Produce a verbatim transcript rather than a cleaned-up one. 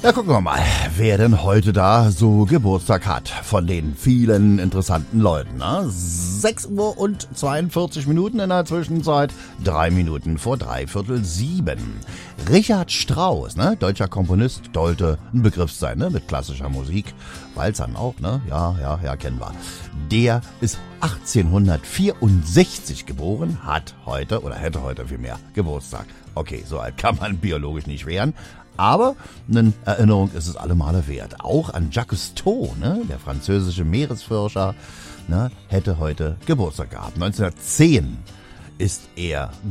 Ja, gucken wir mal, wer denn heute da so Geburtstag hat von den vielen interessanten Leuten. Ne? sechs Uhr und zweiundvierzig Minuten in der Zwischenzeit, drei Minuten vor dreiviertel sieben. Richard Strauss, ne? Deutscher Komponist, sollte ein Begriff sein, ne? Mit klassischer Musik. Walzern auch, ne? Ja, ja, ja, kennen wir. Der ist achtzehnhundertvierundsechzig geboren, hat heute, oder hätte heute vielmehr, Geburtstag. Okay, so alt kann man biologisch nicht werden. Aber eine Erinnerung ist es allemal wert. Auch an Jacques Cousteau, ne, der französische Meeresforscher, ne, hätte heute Geburtstag gehabt. neunzehnhundertzehn ist er